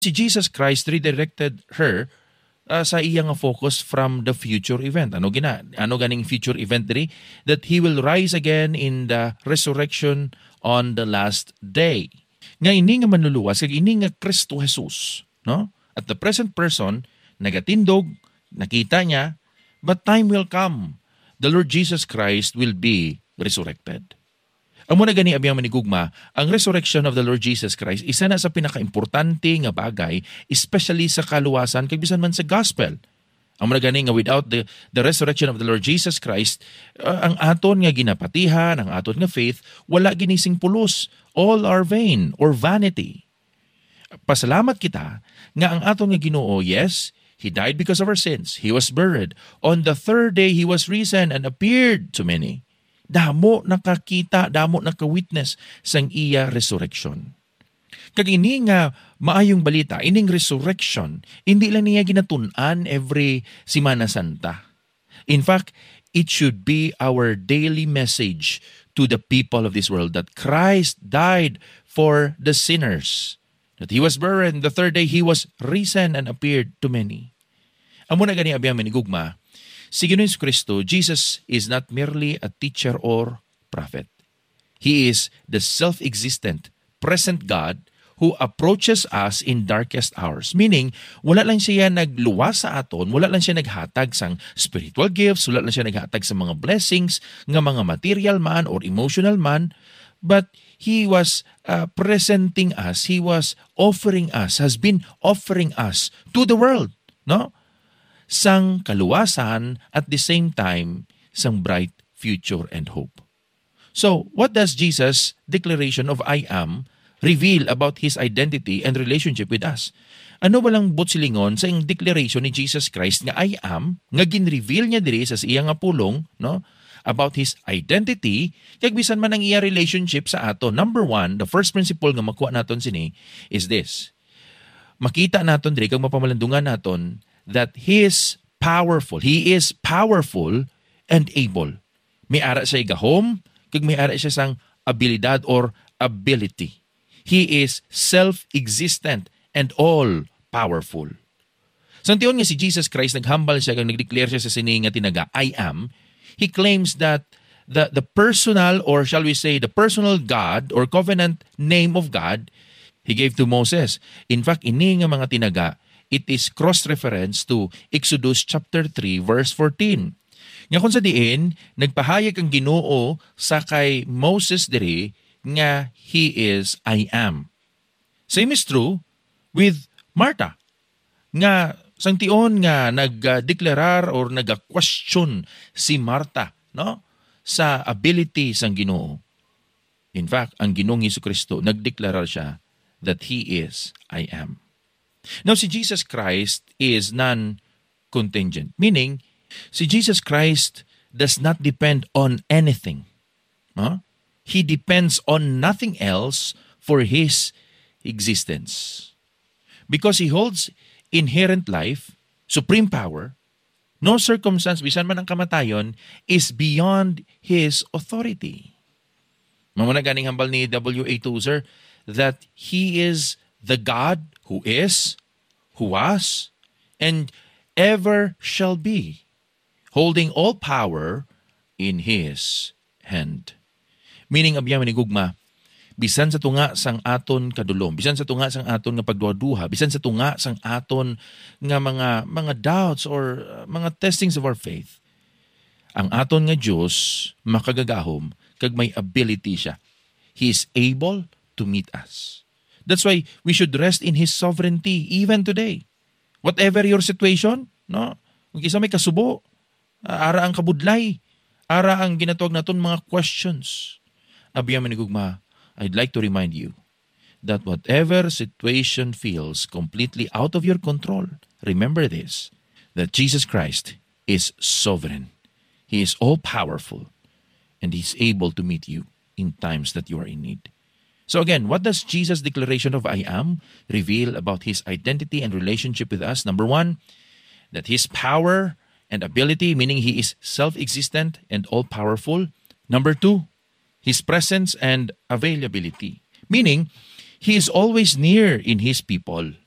Si Jesus Christ redirected her sa iyang focus from the future event. Ano ganing future event diri? That He will rise again in the resurrection on the last day. Nga ini nga manluluwas, kag ini nga Kristo Jesus. No? At the present person, nagatindog, nakita niya, but time will come. The Lord Jesus Christ will be resurrected. Amo na gani abiyang manigugma, ang resurrection of the Lord Jesus Christ isa na sa pinakaimportante nga bagay, especially sa kaluwasan kag bisan man sa gospel. Amo na gani nga without the resurrection of the Lord Jesus Christ, ang aton nga ginapatihan, ang aton nga faith, wala ginising pulos. All are vain or vanity. Pasalamat kita nga ang aton nga Ginoo, yes, He died because of our sins. He was buried. On the third day, He was risen and appeared to many. Damo nakakita, damo nakawitness sang iya resurrection. Kag ini nga maayong balita, ining resurrection, hindi lang niya ginatun-an every Semana Santa. In fact, it should be our daily message to the people of this world that Christ died for the sinners, that He was buried, and the third day He was risen and appeared to many. Amo na gani abiyang manigugma, si Ginoong Kristo, Jesus is not merely a teacher or prophet. He is the self-existent, present God who approaches us in darkest hours. Meaning, wala lang siya nagluwas sa aton, wala lang siya naghatag sang spiritual gifts, wala lang siya naghatag sa mga blessings, nga mga material man or emotional man, but He was presenting us, He was offering us, has been offering us to the world, no? Sang kaluwasan at the same time sang bright future and hope. So, what does Jesus' declaration of I am reveal about His identity and relationship with us? Ano walang butsilingon sa yung declaration ni Jesus Christ nga I am, nga gin-reveal niya diri sa iyang pulong, no? About His identity, kag bisan man ang iya relationship sa ato. Number one, the first principle nga makuha naton sini is this. Makita naton diri kag mapamalandungan naton that He is powerful. He is powerful and able. May ara siya igahom, kag may ara siya sang abilidad or ability. He is self-existent and all-powerful. Santion nga si Jesus Christ, naghambal siya kag nagdeclare siya sa sini nga tinaga, I am. He claims that the personal, or shall we say, the personal God or covenant name of God, He gave to Moses. In fact, ini nga mga tinaga, it is cross-reference to Exodus chapter 3 verse 14. Nga kung sa diin, nagpahayag ang Ginoo sa kay Moses diri nga He is I am. Same is true with Martha. Nga sangtion nga nagdeklarar or nag-question si Martha, no? Sa ability sang Ginoo. In fact, ang Ginoong Jesucristo nagdeklarar siya that He is I am. Now, si Jesus Christ is non-contingent, meaning si Jesus Christ does not depend on anything. Huh? He depends on nothing else for His existence. Because He holds inherent life, supreme power, no circumstance, bisan man ang kamatayon, is beyond His authority. Mamuna ganing hambal ni W.A. Tozer that He is the God who is, who was, and ever shall be, holding all power in His hand. Meaning, abiyang manigugma, bisan sa tunga sang aton kadulom, bisan sa tunga sang aton nga pagduha-duha, bisan sa tunga sang aton nga mga doubts or mga testings of our faith, ang aton nga Diyos makagagahom kag may ability siya. He is able to meet us. That's why we should rest in His sovereignty even today. Whatever your situation, no? Kung isa may kasubo, ara ang kabudlay, ara ang ginatawag naton mga questions. Abiyang manigugma, I'd like to remind you that whatever situation feels completely out of your control, remember this, that Jesus Christ is sovereign. He is all-powerful, and He's able to meet you in times that you are in need. So again, what does Jesus' declaration of I am reveal about His identity and relationship with us? Number one, that His power and ability, meaning He is self-existent and all-powerful. Number two, His presence and availability, meaning He is always near in His people.